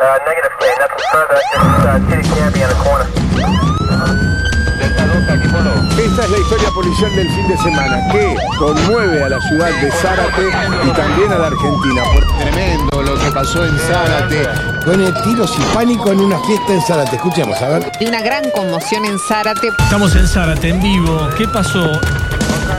Negative, K. Nothing further. Just Titty Campy on the corner. Esta es la historia policial del fin de semana que conmueve a la ciudad de Zárate y también a la Argentina. Tremendo lo que pasó en Zárate. Pone tiros y pánico en una fiesta en Zárate. Escuchemos, a ver. De una gran conmoción en Zárate. Estamos en Zárate, en vivo. ¿Qué pasó?